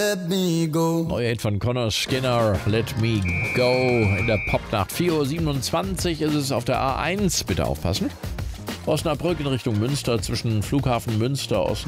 Neuer Hit von Connor Skinner, Let Me Go. In der Popnacht 4:27 Uhr ist es auf der A1. Bitte aufpassen. Osnabrück in Richtung Münster zwischen Flughafen Münster,